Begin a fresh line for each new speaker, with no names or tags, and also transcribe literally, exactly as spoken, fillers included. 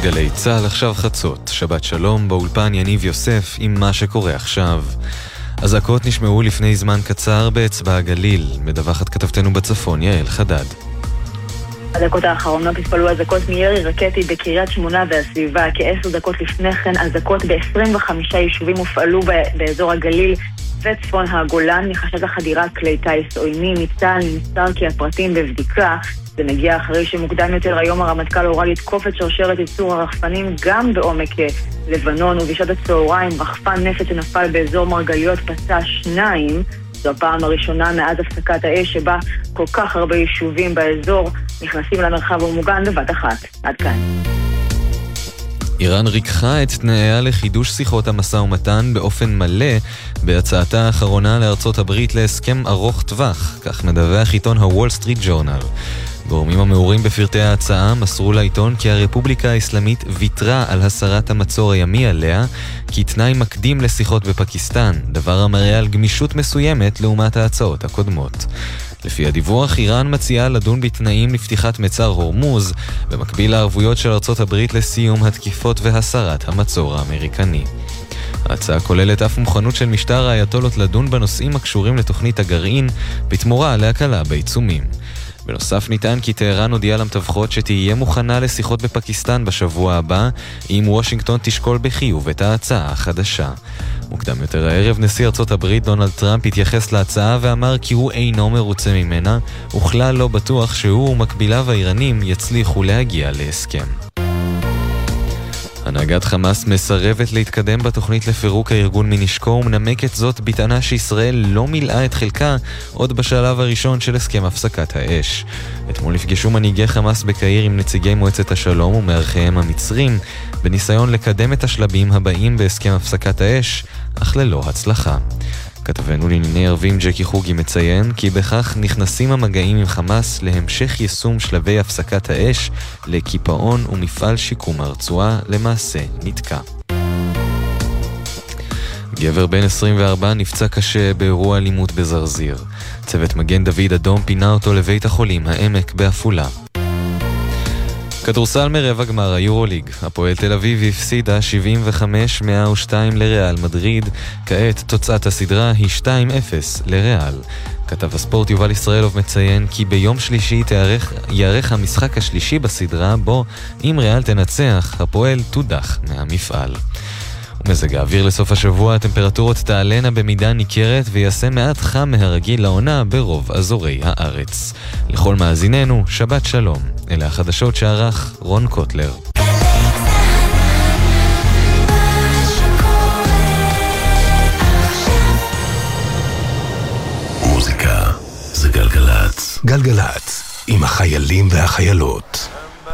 גלי צהל, עכשיו חצות. שבת שלום, באולפן יניב יוסף עם מה שקורה עכשיו. אזעקות נשמעו לפני זמן קצר באצבע הגליל. מדווחת כתבתנו בצפון, יעל חדד.
הדקות האחרונות התפלו אזעקות מירי רקטי בקריית שמונה והסביבה. כעשר דקות לפני כן אזעקות ב-עשרים וחמישה יישובים הופעלו באזור הגליל וצפון הגולן. מחשד החדירה כלי טייס עוינים. מצה"ל נמסר כי הפרטים בבדיקה. זה מגיע אחרי שמוקדם יותר היום הרמטכ"ל הורה לתקוף את שרשרת ייצור הרחפנים גם בעומק לבנון, ובשעת הצהריים רחפן נפץ שנפל באזור מרגליות פצע שניים. זו הפעם הראשונה מאז הפסקת האש שבה כל כך הרבה יישובים באזור נכנסים למרחב המוגן בבת אחת. עד כאן.
איראן ריקחה את תנאיה לחידוש שיחות המשא ומתן באופן מלא בהצעתה האחרונה לארצות הברית להסכם ארוך טווח, כך מדווח עיתון הוול סטריט ג'ורנל. גורמים המעורים בפרטי ההצעה מסרו לעיתון כי הרפובליקה האסלאמית ויתרה על הסרת המצור הימי עליה כתנאי מקדים לשיחות בפקיסטן, דבר המראה על גמישות מסוימת לעומת ההצעות הקודמות. לפי הדיווח, איראן מציעה לדון בתנאים לפתיחת מצר הורמוז, במקביל לערבויות של ארצות הברית לסיום התקיפות והסרת המצור האמריקני. ההצעה כוללת אף מוכנות של משטר האייתולות לדון בנושאים הקשורים לתוכנית הגרעין, בתמורה להקלה בעיצומים. בנוסף נטען כי טהרן הודיעה למתווכות שתהיה מוכנה לשיחות בפקיסטן בשבוע הבא, אם וושינגטון תשקול בחיוב את ההצעה החדשה. מוקדם יותר הערב נשיא ארצות הברית דונלד טראמפ התייחס להצעה ואמר כי הוא אינו מרוצה ממנה, וכלל לא בטוח שהוא ומקביליו האיראנים יצליחו להגיע להסכם. הנהגת חמאס מסרבת להתקדם בתוכנית לפירוק הארגון מנשקו ומנמקת זאת בטענה שישראל לא מילאה את חלקה עוד בשלב הראשון של הסכם הפסקת האש. אתמול נפגשו מנהיגי חמאס בקהיר עם נציגי מועצת השלום ומארחיהם המצרים בניסיון לקדם את השלבים הבאים בהסכם הפסקת האש, אך ללא הצלחה. כתבנו לענייני ערבים ג'קי חוגי מציין כי בכך נכנסים המגעים עם חמאס להמשך יישום שלבי הפסקת האש לקיפאון ומפעל שיקום הרצועה למעשה נתקע. גבר בן עשרים וארבע נפצע קשה באירוע אלימות בזרזיר. צוות מגן דוד אדום פינה אותו לבית החולים העמק בעפולה. כדורסל מרבע גמר היורוליג. הפועל תל אביב הפסידה שבעים וחמש מאה ושתיים לריאל מדריד. כעת תוצאת הסדרה היא שתיים אפס לריאל. כתב הספורט יובל ישראלוב מציין כי ביום שלישי תארך, יארך המשחק השלישי בסדרה בו אם ריאל תנצח הפועל תודח מהמפעל. מזג האוויר לסוף השבוע, הטמפרטורות תעלנה במידה ניכרת ויעשה מעט חם מהרגיל לעונה ברוב אזורי הארץ. לכל מאזיננו, שבת שלום. אלה החדשות שערך רון קוטלר.
מוזיקה זה גלגלץ. גלגלץ עם החיילים והחיילות.